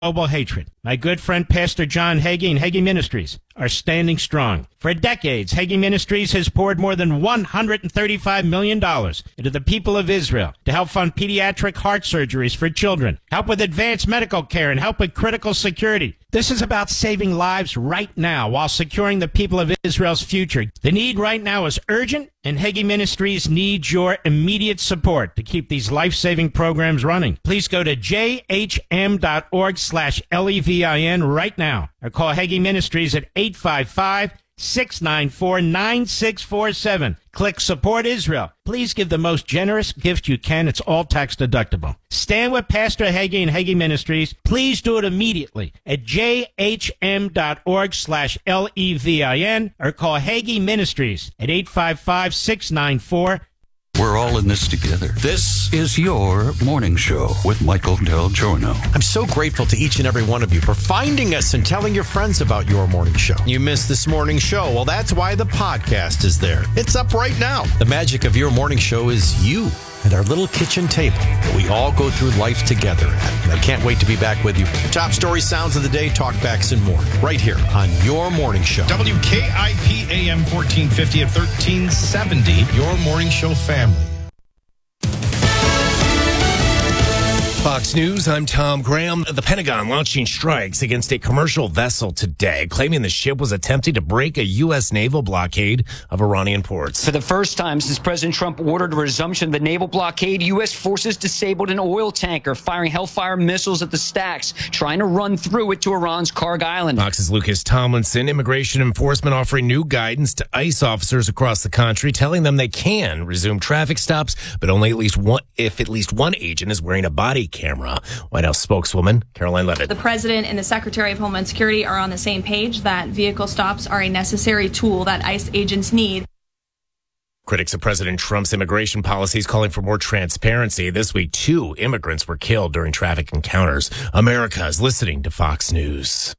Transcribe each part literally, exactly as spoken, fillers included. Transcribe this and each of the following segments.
global hatred. My good friend Pastor John Hagee and Hagee Ministries are standing strong. For decades, Hagee Ministries has poured more than one hundred thirty-five million dollars into the people of Israel to help fund pediatric heart surgeries for children, help with advanced medical care, and help with critical security. This is about saving lives right now while securing the people of Israel's future. The need right now is urgent, and Hagee Ministries needs your immediate support to keep these life-saving programs running. Please go to j h m dot org slash L E V I N right now, or call Hagee Ministries at eight five five, six nine four, nine six four seven. Click Support Israel. Please give the most generous gift you can. It's all tax deductible. Stand with Pastor Hagee and Hagee Ministries. Please do it immediately at j h m dot org slash L E V I N or call Hagee Ministries at eight five five, six nine four. We're all in this together. This is your morning show with Michael Del Giorno. I'm so grateful to each and every one of you for finding us and telling your friends about your morning show. You missed this morning show. Well, that's why the podcast is there. It's up right now. The magic of your morning show is you and our little kitchen table that we all go through life together at. And I can't wait to be back with you. Top story, sounds of the day, talkbacks, and more right here on your morning show. W K I P A M fourteen fifty at thirteen seventy, your morning show family. Fox News, I'm Tom Graham. The Pentagon launching strikes against a commercial vessel today, claiming the ship was attempting to break a U S naval blockade of Iranian ports. For the first time since President Trump ordered a resumption of the naval blockade, U S forces disabled an oil tanker, firing Hellfire missiles at the stacks, trying to run through it to Iran's Karg Island. Fox's Lucas Tomlinson. Immigration enforcement offering new guidance to ICE officers across the country, telling them they can resume traffic stops, but only at least one if at least one agent is wearing a body camera. White House spokeswoman Caroline Levitt. The President and the Secretary of Homeland Security are on the same page that vehicle stops are a necessary tool that ICE agents need. Critics of President Trump's immigration policies calling for more transparency. This week, two immigrants were killed during traffic encounters. America is listening to Fox News.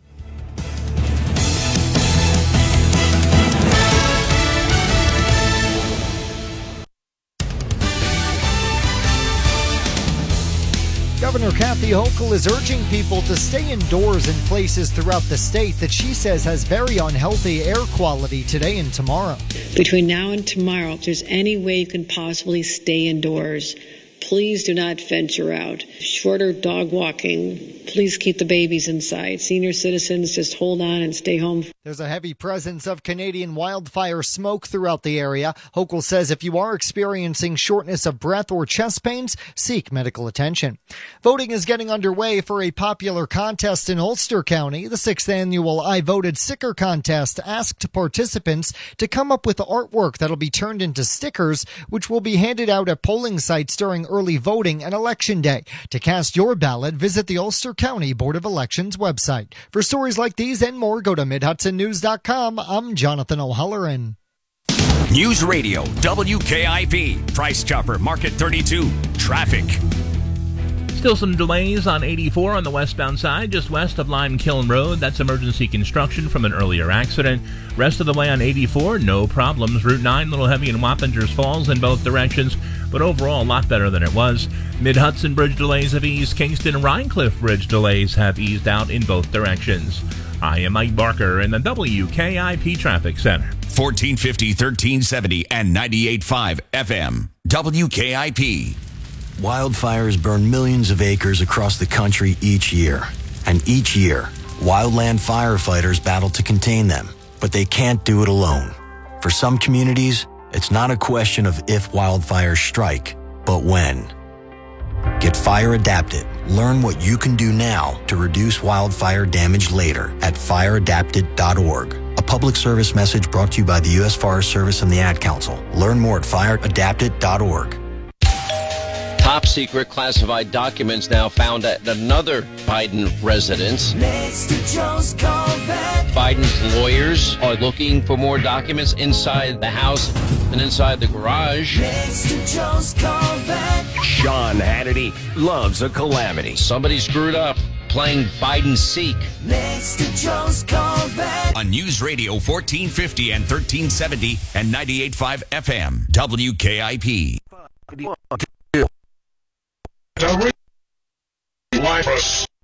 Governor Kathy Hochul is urging people to stay indoors in places throughout the state that she says has very unhealthy air quality today and tomorrow. Between now and tomorrow, if there's any way you can possibly stay indoors, please do not venture out. Shorter dog walking. Please keep the babies inside. Senior citizens, just hold on and stay home. There's a heavy presence of Canadian wildfire smoke throughout the area. Hochul says if you are experiencing shortness of breath or chest pains, seek medical attention. Voting is getting underway for a popular contest in Ulster County. The sixth annual I Voted Sticker Contest asked participants to come up with artwork that'll be turned into stickers, which will be handed out at polling sites during early voting and election day. To cast your ballot, visit the Ulster County Board of Elections website. For stories like these and more, go to mid hudson news dot com. I'm Jonathan O'Halloran. News Radio, W K I P, Price Chopper, Market thirty-two, traffic. Still some delays on eighty-four on the westbound side, just west of Lime Kiln Road. That's emergency construction from an earlier accident. Rest of the way on eighty-four, no problems. Route nine, a little heavy in Wappingers Falls in both directions, but overall a lot better than it was. Mid-Hudson Bridge delays have eased. Kingston Rhinecliff Bridge delays have eased out in both directions. I am Mike Barker in the W K I P Traffic Center. fourteen fifty, thirteen seventy, and ninety-eight point five F M. W K I P. Wildfires burn millions of acres across the country each year. And each year, wildland firefighters battle to contain them. But they can't do it alone. For some communities, it's not a question of if wildfires strike, but when. Get fire adapted. Learn what you can do now to reduce wildfire damage later at fire adapted dot org. A public service message brought to you by the U S Forest Service and the Ad Council. Learn more at fire adapted dot org. Top secret classified documents now found at another Biden residence. Next to Joe's Corvette. Biden's lawyers are looking for more documents inside the house and inside the garage. Next to Joe's Corvette. Sean Hannity loves a calamity. Somebody screwed up playing Biden Seek. Next to Joe's Corvette. On News Radio fourteen fifty and thirteen seventy and ninety-eight point five F M. W K I P. Why